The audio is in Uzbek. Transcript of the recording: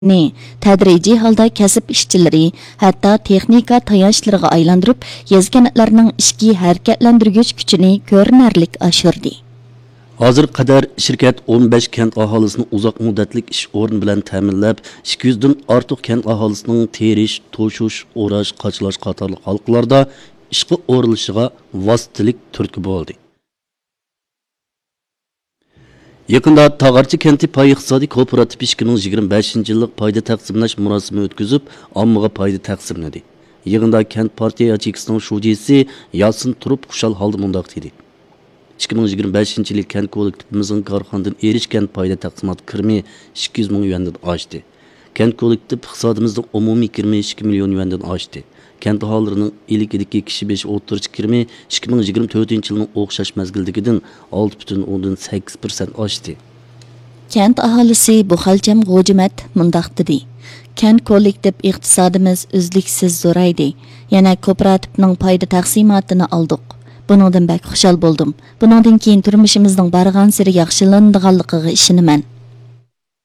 tədrici halda kasıb işçilari, hətta texnika tayançlarına aylandırıb, yazganlarning ishki harakatlantirgich kuchini ko'rinarlik oshirdi. Hozir qadar shirkat 15 kent aholisini uzoq muddatlik ish o'rni bilan ta'minlab, 200 dan ortiq kent aholisining terish, to'shish, o'rash, qochlash qatorli xalqlarda ishga o'rilishiga vositalik turtki bo'ldi. Yaqında Tağarçı kenti pay iqtisodiy kooperativ 2025-yillik payda taqsimlash marosimini o'tkazib, ommaga payda taqsimladi. Yig'inda kent partiya yachikasining shujisi Yasin Turib xushal holda mundaq dedi. 2025-yil kent kollektivimizning korxonadan erishgan payda taqsimot kirimi 200 ming yuandan oshdi. Kent kollektiv iqtisodimizning umumiy kirimi 2 million yuandan oshdi. Kent aholilarining ilikidagi kishi beshi o'ttirchi kirimi 2024-yilning o'xshash mazgildagidan 6,8% oshdi. Kent aholisi bu xalcham g'ojimat mundaq dedi. Kent kollektiv iqtisodimiz uzluksiz zo'raydi. Yana kooperativning payda taqsimotini oldik. Buningdan bak xushal bo'ldim. Buningdan keyin turmushimizning bargan siri yaxshilanadiganligiga ishonaman.